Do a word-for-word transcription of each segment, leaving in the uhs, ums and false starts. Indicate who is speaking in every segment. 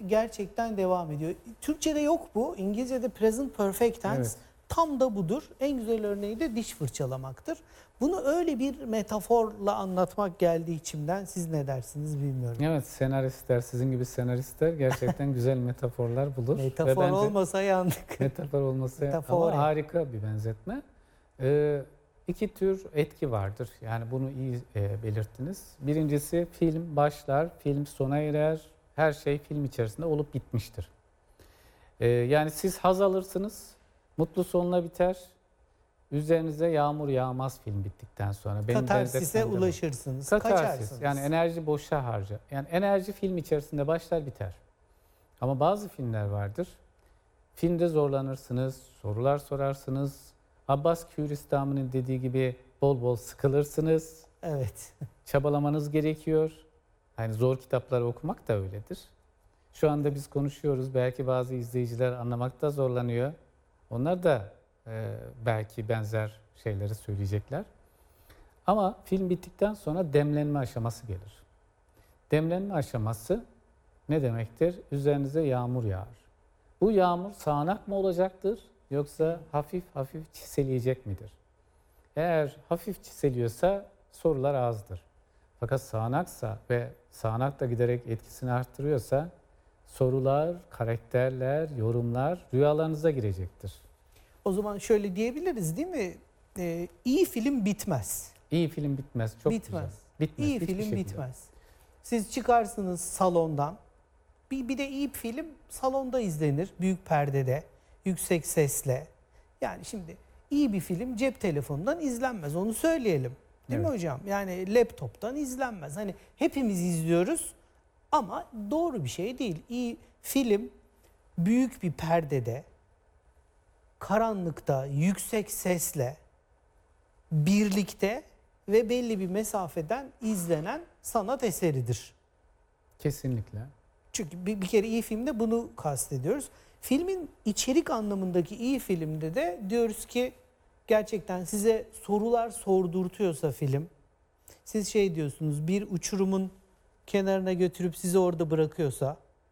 Speaker 1: gerçekten devam ediyor. Türkçe'de yok bu. İngilizce'de present perfect tense.
Speaker 2: Evet.
Speaker 1: Tam da budur. En güzel örneği de diş fırçalamaktır. Bunu öyle bir metaforla anlatmak geldi içimden. Siz ne dersiniz bilmiyorum.
Speaker 2: Evet, senaristler, sizin gibi senaristler gerçekten güzel metaforlar bulur.
Speaker 1: Metafor
Speaker 2: Ve bence
Speaker 1: olmasa yandık.
Speaker 2: metafor olması
Speaker 1: Metafore.
Speaker 2: ama harika bir benzetme. Ee, iki tür etki vardır. Yani bunu iyi e, belirttiniz. Birincisi film başlar, film sona erer. Her şey film içerisinde olup bitmiştir. Ee, yani siz haz alırsınız, mutlu sonla biter. Üzerinize yağmur yağmaz film bittikten sonra. Benim
Speaker 1: Katarsis'e
Speaker 2: benzetmem de bu.
Speaker 1: ulaşırsınız.
Speaker 2: Katarsis.
Speaker 1: Kaçarsınız.
Speaker 2: Yani enerji boşa harca. Yani enerji film içerisinde başlar biter. Ama bazı filmler vardır. Filmde zorlanırsınız, sorular sorarsınız. Abbas Kiarostami'nin dediği gibi bol bol sıkılırsınız.
Speaker 1: Evet.
Speaker 2: Çabalamanız gerekiyor. Yani zor kitapları okumak da öyledir. Şu anda biz konuşuyoruz. Belki bazı izleyiciler anlamakta zorlanıyor. Onlar da e, belki benzer şeyleri söyleyecekler. Ama film bittikten sonra demlenme aşaması gelir. Demlenme aşaması ne demektir? Üzerinize yağmur yağar. Bu yağmur sağanak mı olacaktır yoksa hafif hafif çiseleyecek midir? Eğer hafif çiseliyorsa sorular azdır. Fakat sağanaksa ve sağanak da giderek etkisini arttırıyorsa sorular, karakterler, yorumlar rüyalarınıza girecektir.
Speaker 1: O zaman şöyle diyebiliriz değil mi? Ee, iyi film bitmez.
Speaker 2: İyi film bitmez. Çok
Speaker 1: bitmez.
Speaker 2: güzel. Bitmez.
Speaker 1: İyi
Speaker 2: hiçbir
Speaker 1: film
Speaker 2: şekilde.
Speaker 1: bitmez. Siz çıkarsınız salondan. Bir, bir de iyi bir film salonda izlenir. Büyük perdede, yüksek sesle. Yani şimdi iyi bir film cep telefonundan izlenmez. Onu söyleyelim. Değil
Speaker 2: Evet.
Speaker 1: mi hocam? Yani laptoptan izlenmez. Hani hepimiz izliyoruz ama doğru bir şey değil. İyi film büyük bir perdede, karanlıkta, yüksek sesle, birlikte ve belli bir mesafeden izlenen sanat eseridir.
Speaker 2: Kesinlikle.
Speaker 1: Çünkü bir, bir kere iyi filmde bunu kastediyoruz. Filmin içerik anlamındaki iyi filmde de diyoruz ki gerçekten size sorular sordurtuyorsa film, siz şey diyorsunuz, bir uçurumun kenarına götürüp sizi orada bırakıyorsa,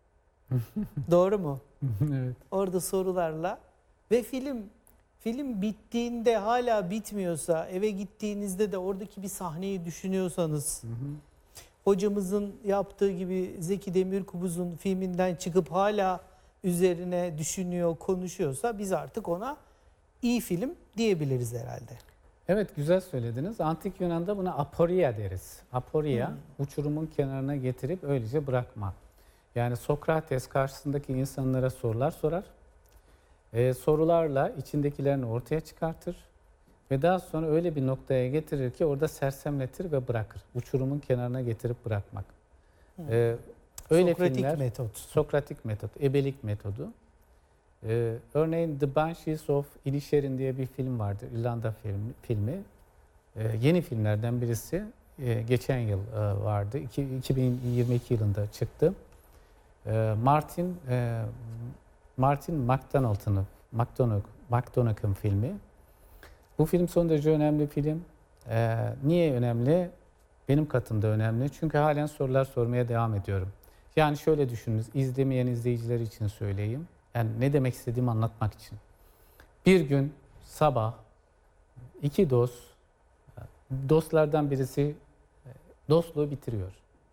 Speaker 1: doğru mu?
Speaker 2: Evet.
Speaker 1: Orada sorularla ve film film bittiğinde hala bitmiyorsa, eve gittiğinizde de oradaki bir sahneyi düşünüyorsanız,
Speaker 2: Hı hı.
Speaker 1: hocamızın yaptığı gibi Zeki Demirkubuz'un filminden çıkıp hala üzerine düşünüyor, konuşuyorsa biz artık ona iyi film diyebiliriz herhalde.
Speaker 2: Evet, güzel söylediniz. Antik Yunan'da buna aporia deriz. Aporia,
Speaker 1: Hmm.
Speaker 2: uçurumun kenarına getirip öylece bırakma. Yani Sokrates karşısındaki insanlara sorular sorar. Ee, sorularla içindekilerini ortaya çıkartır. Ve daha sonra öyle bir noktaya getirir ki orada sersemletir ve bırakır. Uçurumun kenarına getirip bırakmak. Ee, öyle
Speaker 1: Sokratik
Speaker 2: filmler,
Speaker 1: metot.
Speaker 2: Sokratik metot, ebelik metodu. Ee, örneğin The Banshees of Inisherin diye bir film vardır, İrlanda film, filmi. Ee, yeni filmlerden birisi. Ee, geçen yıl e, vardı, İki, iki bin yirmi iki yılında çıktı. Ee, Martin e, Martin McDonagh'ın McDonagh, McDonagh'ın filmi. Bu film son derece önemli bir film. Ee, niye önemli? Benim katımda önemli. Çünkü halen sorular sormaya devam ediyorum. Yani şöyle düşününüz, izlemeyen izleyiciler için söyleyeyim. Yani ne demek istediğimi anlatmak için. Bir gün sabah iki dost, dostlardan birisi dostluğu bitiriyor.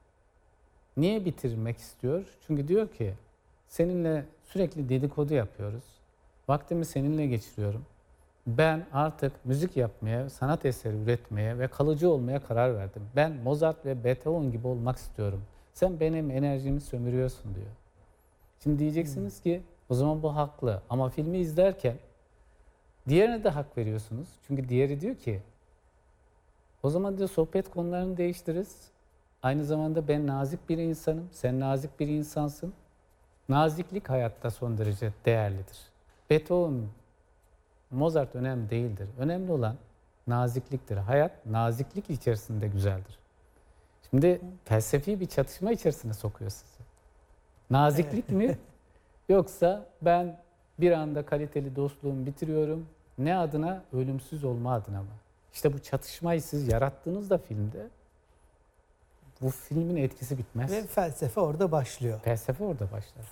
Speaker 2: Niye bitirmek istiyor? Çünkü diyor ki seninle sürekli dedikodu yapıyoruz. Vaktimi seninle geçiriyorum. Ben artık müzik yapmaya, sanat eseri üretmeye ve kalıcı olmaya karar verdim. Ben Mozart ve Beethoven gibi olmak istiyorum. Sen benim enerjimi sömürüyorsun diyor. Şimdi diyeceksiniz ki o zaman bu haklı. Ama filmi izlerken diğerine de hak veriyorsunuz. Çünkü diğeri diyor ki o zaman diyor sohbet konularını değiştiririz. Aynı zamanda ben nazik bir insanım, sen nazik bir insansın. Naziklik hayatta son derece değerlidir. Beethoven, Mozart önemli değildir. Önemli olan nazikliktir. Hayat naziklik içerisinde güzeldir. Şimdi felsefi bir çatışma içerisine sokuyor sizi. Naziklik mi? Yoksa ben bir anda kaliteli dostluğumu bitiriyorum. Ne adına? Ölümsüz olma adına mı? İşte bu çatışmayı siz yarattığınızda filmde bu filmin etkisi bitmez.
Speaker 1: Ve felsefe orada başlıyor.
Speaker 2: Felsefe orada başlar.